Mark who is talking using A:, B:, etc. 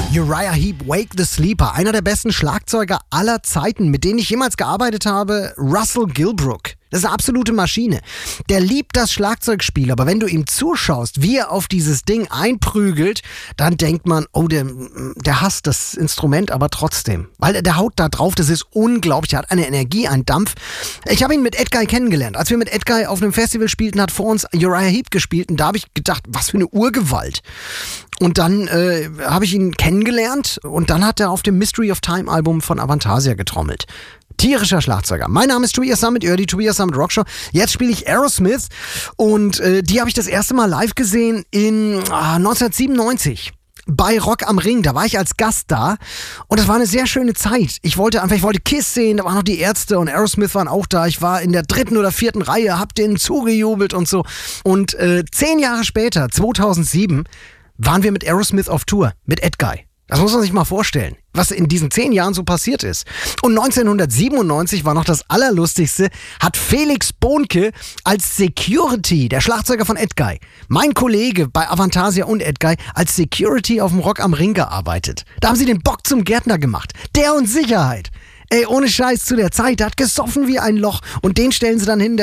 A: Uriah Heep, Wake the Sleeper, einer der besten Schlagzeuger aller Zeiten, mit denen ich jemals gearbeitet habe, Russell Gilbrook. Das ist eine absolute Maschine. Der liebt das Schlagzeugspiel, aber wenn du ihm zuschaust, wie er auf dieses Ding einprügelt, dann denkt man, oh, der hasst das Instrument, aber trotzdem. Weil der haut da drauf, das ist unglaublich, er hat eine Energie, einen Dampf. Ich habe ihn mit Edguy kennengelernt. Als wir mit Edguy auf einem Festival spielten, hat vor uns Uriah Heep gespielt und da habe ich gedacht, was für eine Urgewalt. Und dann habe ich ihn kennengelernt und dann hat er auf dem Mystery of Time Album von Avantasia getrommelt. Tierischer Schlagzeuger. Mein Name ist Tobias Summit, ihr hört die Tobias Summit Rockshow. Jetzt spiele ich Aerosmith und die habe ich das erste Mal live gesehen in 1997. Bei Rock am Ring, da war ich als Gast da und das war eine sehr schöne Zeit. Ich wollte Kiss sehen, da waren noch die Ärzte und Aerosmith waren auch da. Ich war in der 3. oder 4. Reihe, hab denen zugejubelt und so. Und 10 Jahre später, 2007, waren wir mit Aerosmith auf Tour, mit Edguy. Das muss man sich mal vorstellen, was in diesen 10 Jahren so passiert ist. Und 1997 war noch das Allerlustigste, hat Felix Bohnke als Security, der Schlagzeuger von Edguy, mein Kollege bei Avantasia und Edguy, als Security auf dem Rock am Ring gearbeitet. Da haben sie den Bock zum Gärtner gemacht. Der und Sicherheit. Ey, ohne Scheiß, zu der Zeit, der hat gesoffen wie ein Loch und den stellen sie dann hin,